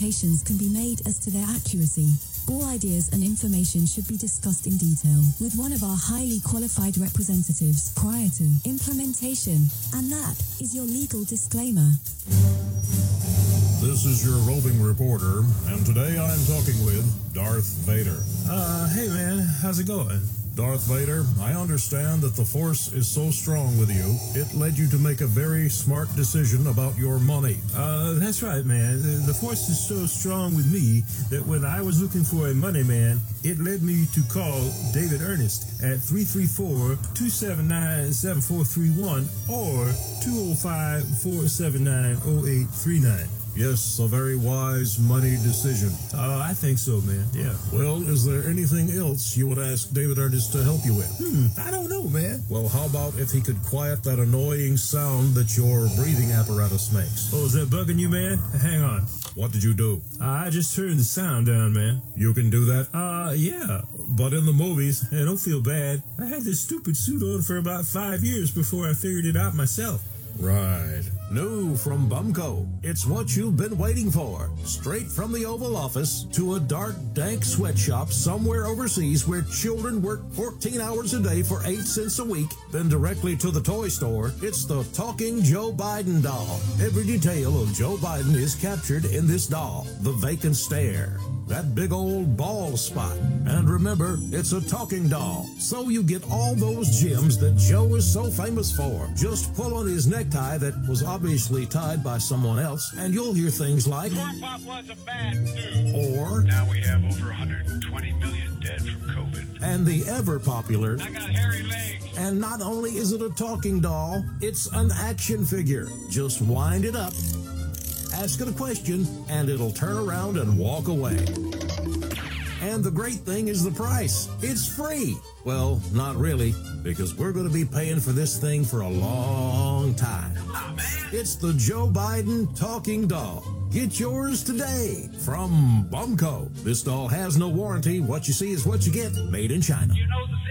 Representations can be made as to their accuracy. All ideas and information should be discussed in detail with one of our highly qualified representatives prior to implementation, and that is your legal disclaimer. This is your roving reporter, and today I'm talking with Darth Vader. Hey man, how's it going? Darth Vader, I understand that the Force is so strong with you, it led you to make a very smart decision about your money. That's right, man. The Force is so strong with me that when I was looking for a money man, it led me to call David Ernest at 334-279-7431 or 205-479-0839. Yes, a very wise money decision. I think so, man. Yeah. Well, is there anything else you would ask David Ernest to help you with? I don't know, man. Well, how about if he could quiet that annoying sound that your breathing apparatus makes? Oh, is that bugging you, man? Hang on. What did you do? I just turned the sound down, man. You can do that? Yeah. But in the movies, I don't feel bad. I had this stupid suit on for about 5 years before I figured it out myself. Right. New from Bumco. It's what you've been waiting for. Straight from the Oval Office to a dark, dank sweatshop somewhere overseas where children work 14 hours a day for 8 cents a week. Then directly to the toy store, it's the talking Joe Biden doll. Every detail of Joe Biden is captured in this doll. The vacant stare. That big old bald spot. And remember, it's a talking doll. So you get all those gems that Joe is so famous for. Just pull on his necktie that was obviously tied by someone else, and you'll hear things like, Corn Pop was a bad dude. or, Now we have over 120 million dead from COVID. and the ever popular, I got hairy legs. and not only is it a talking doll, it's an action figure. Just wind it up, ask it a question, and it'll turn around and walk away. And the great thing is the price. It's free. Well, not really, because we're going to be paying for this thing for a long time. Oh, man. It's the Joe Biden talking doll. Get yours today from Bumco. This doll has no warranty. What you see is what you get. Made in China. You know the